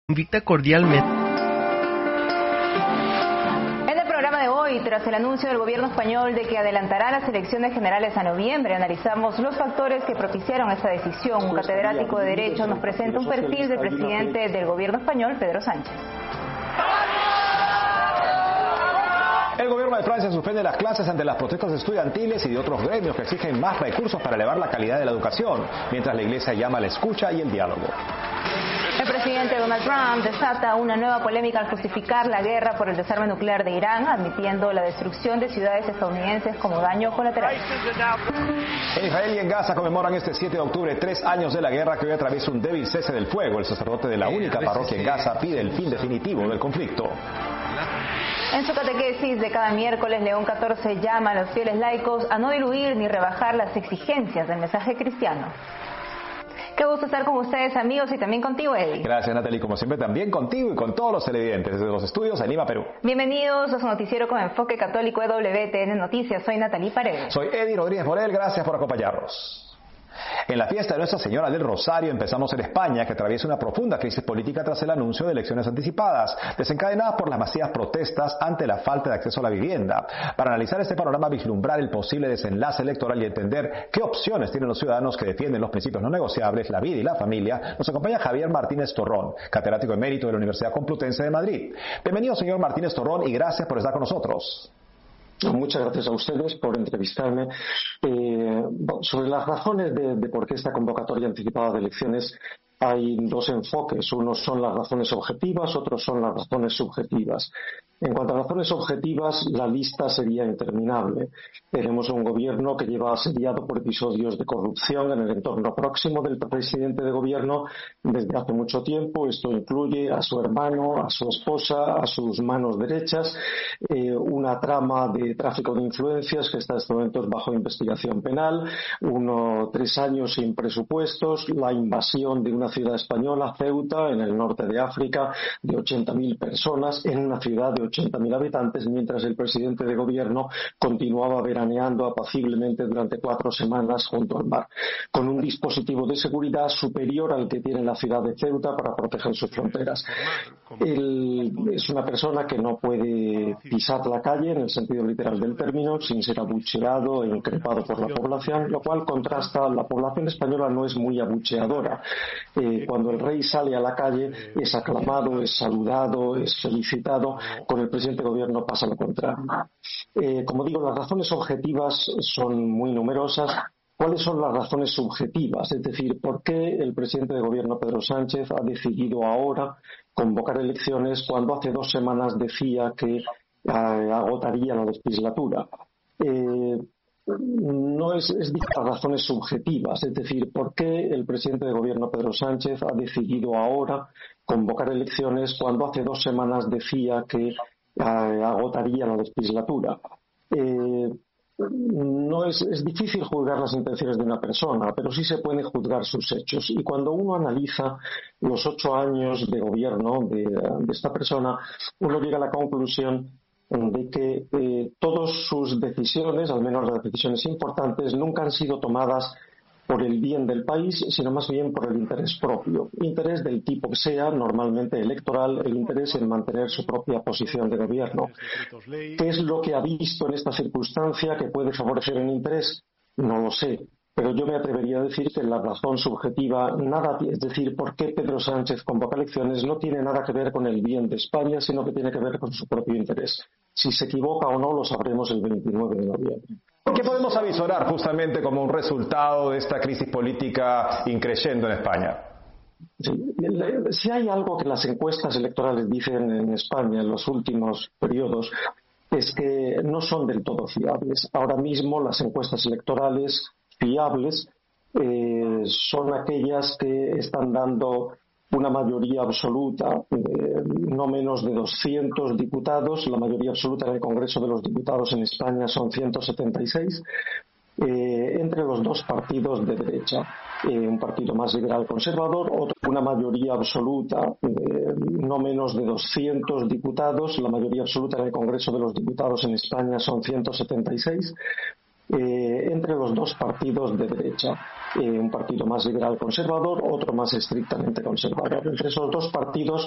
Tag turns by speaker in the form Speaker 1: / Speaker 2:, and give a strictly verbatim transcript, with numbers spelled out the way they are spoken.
Speaker 1: Invita cordialmente.
Speaker 2: En el programa de hoy, tras el anuncio del gobierno español de que adelantará las elecciones generales a noviembre, analizamos los factores que propiciaron esta decisión. Un catedrático de Derecho nos presenta un perfil del presidente del gobierno español, Pedro Sánchez.
Speaker 3: El gobierno de Francia suspende las clases ante las protestas estudiantiles y de otros gremios que exigen más recursos para elevar la calidad de la educación, mientras la Iglesia llama a la escucha y el diálogo.
Speaker 2: El presidente Donald Trump desata una nueva polémica al justificar la guerra por el desarme nuclear de Irán, admitiendo la destrucción de ciudades estadounidenses como daño colateral.
Speaker 3: En Israel y en Gaza conmemoran este siete de octubre tres años de la guerra que hoy atraviesa un débil cese del fuego. El sacerdote de la única parroquia en Gaza pide el fin definitivo del conflicto.
Speaker 2: En su catequesis de cada miércoles, León catorce llama a los fieles laicos a no diluir ni rebajar las exigencias del mensaje cristiano. Qué gusto estar con ustedes, amigos, y también contigo, Eddie.
Speaker 3: Gracias, Natalie, como siempre, también contigo y con todos los televidentes desde los estudios en Lima, Perú.
Speaker 2: Bienvenidos a su noticiero con enfoque católico de W T N Noticias. Soy Natalie Paredes.
Speaker 3: Soy Eddie Rodríguez Morel, gracias por acompañarnos. En la fiesta de Nuestra Señora del Rosario empezamos en España, que atraviesa una profunda crisis política tras el anuncio de elecciones anticipadas, desencadenadas por las masivas protestas ante la falta de acceso a la vivienda. Para analizar este panorama, vislumbrar el posible desenlace electoral y entender qué opciones tienen los ciudadanos que defienden los principios no negociables, la vida y la familia, nos acompaña Javier Martínez Torrón, catedrático emérito de la Universidad Complutense de Madrid. Bienvenido, señor Martínez Torrón, y gracias por estar con nosotros.
Speaker 4: Muchas gracias a ustedes por entrevistarme. Eh, sobre las razones de, de por qué esta convocatoria anticipada de elecciones, hay dos enfoques. Unos son las razones objetivas, otros son las razones subjetivas. En cuanto a razones objetivas, la lista sería interminable. Tenemos un gobierno que lleva asediado por episodios de corrupción en el entorno próximo del presidente de gobierno desde hace mucho tiempo. Esto incluye a su hermano, a su esposa, a sus manos derechas, eh, una trama de tráfico de influencias que está en estos momentos bajo investigación penal, uno, tres años sin presupuestos, la invasión de una ciudad española, Ceuta, en el norte de África, de ochenta mil personas, en una ciudad de ochenta mil habitantes, mientras el presidente de gobierno continuaba veraneando apaciblemente durante cuatro semanas junto al mar, con un dispositivo de seguridad superior al que tiene la ciudad de Ceuta para proteger sus fronteras. Él es una persona que no puede pisar la calle en el sentido literal del término sin ser abucheado e increpado por la población, lo cual contrasta. La población española no es muy abucheadora. Eh, cuando el rey sale a la calle es aclamado, es saludado, es felicitado. Con el presidente de gobierno pasa lo contrario. Eh, como digo, las razones objetivas son muy numerosas. ¿Cuáles son las razones subjetivas? Es decir, ¿por qué el presidente de gobierno, Pedro Sánchez, ha decidido ahora convocar elecciones cuando hace dos semanas decía que eh, agotaría la legislatura? Eh, no es, es las razones subjetivas, es decir, ¿por qué el presidente de gobierno, Pedro Sánchez, ha decidido ahora convocar elecciones cuando hace dos semanas decía que eh, agotaría la legislatura? Eh, no es, es difícil juzgar las intenciones de una persona, pero sí se pueden juzgar sus hechos. Y cuando uno analiza los ocho años de gobierno de, de esta persona, uno llega a la conclusión de que eh, todas sus decisiones, al menos las decisiones importantes, nunca han sido tomadas por el bien del país, sino más bien por el interés propio. Interés del tipo que sea, normalmente electoral, el interés en mantener su propia posición de gobierno. ¿Qué es lo que ha visto en esta circunstancia que puede favorecer el interés? No lo sé. Pero yo me atrevería a decir que la razón subjetiva, nada, es decir, por qué Pedro Sánchez convoca elecciones, no tiene nada que ver con el bien de España, sino que tiene que ver con su propio interés. Si se equivoca o no, lo sabremos el veintinueve de noviembre.
Speaker 3: ¿Qué podemos avisorar justamente como un resultado de esta crisis política increciendo en España?
Speaker 4: Sí, si hay algo que las encuestas electorales dicen en España en los últimos periodos, es que no son del todo fiables. Ahora mismo las encuestas electorales fiables eh, son aquellas que están dando una mayoría absoluta, eh, no menos de doscientos diputados. La mayoría absoluta en el Congreso de los Diputados en España son ciento setenta y seis, eh, entre los dos partidos de derecha, eh, un partido más liberal conservador, otro, una mayoría absoluta, eh, no menos de doscientos diputados. La mayoría absoluta en el Congreso de los Diputados en España son ciento setenta y seis, eh, entre los dos partidos de derecha, eh, un partido más liberal conservador, otro más estrictamente conservador. Entre esos dos partidos